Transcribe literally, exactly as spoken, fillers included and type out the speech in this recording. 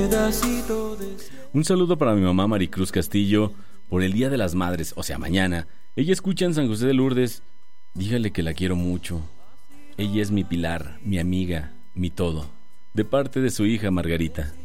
Un saludo para mi mamá Maricruz Castillo por el Día de las Madres, o sea, mañana. Ella escucha en San José de Lourdes. Dígale que la quiero mucho. Ella es mi pilar, mi amiga, mi todo. De parte de su hija Margarita.